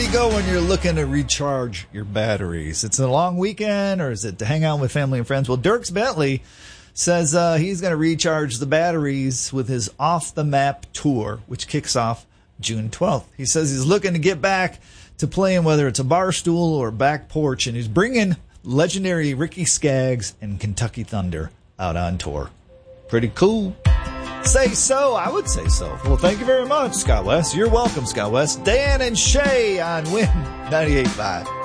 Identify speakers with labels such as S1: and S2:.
S1: you go when you're looking to recharge your batteries? It's a long weekend, or is it to hang out with family and friends? Well, Dierks Bentley says he's going to recharge the batteries with his Off the Map tour, which kicks off June 12th. He says he's looking to get back to playing, whether it's a bar stool or back porch, and he's bringing legendary Ricky Skaggs and Kentucky Thunder out on tour. Pretty cool. Say so. I would say so. Well, thank you very much, Scott West. You're welcome, Scott West. Dan and Shay on Win 98.5.